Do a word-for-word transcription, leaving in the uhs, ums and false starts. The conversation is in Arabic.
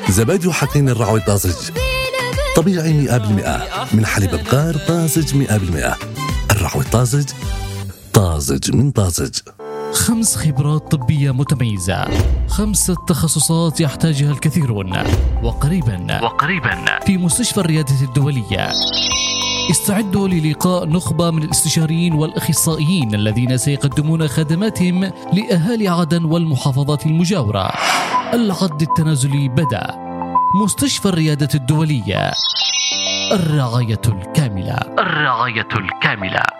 زبادي وحقين الرعوي طازج طبيعي مئة بالمئة من حليب بقار طازج مئة بالمئة. الرعوي طازج، طازج من طازج. خمس خبرات طبية متميزة، خمسة تخصصات يحتاجها الكثيرون، وقريبا وقريبا في مستشفى الريادة الدولية. استعدوا للقاء نخبة من الاستشاريين والأخصائيين الذين سيقدمون خدماتهم لأهالي عدن والمحافظات المجاورة. العد التنازلي بدأ. مستشفى الريادة الدولية، الرعاية الكاملة، الرعاية الكاملة.